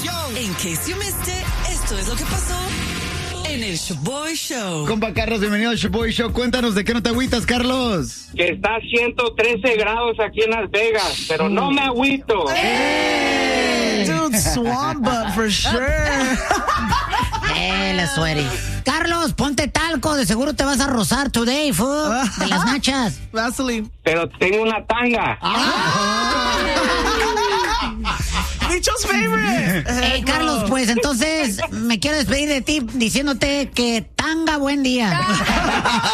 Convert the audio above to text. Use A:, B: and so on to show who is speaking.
A: In case you missed it, esto es lo que pasó en el Shoboy Show.
B: Compa Carlos, bienvenido al Shoboy Show. Cuéntanos de qué no te agüitas, Carlos.
C: Que está a 113 grados aquí en Las Vegas, pero no me agüito.
D: Dude, swamp butt for sure.
E: La sueri. Carlos, ponte talco, de seguro te vas a rozar today, fool, de las nachas.
D: Vaseline.
C: Pero tengo una tanga.
D: Micho's favorite.
E: Carlos, pues entonces me quiero despedir de ti diciéndote que tanga buen día.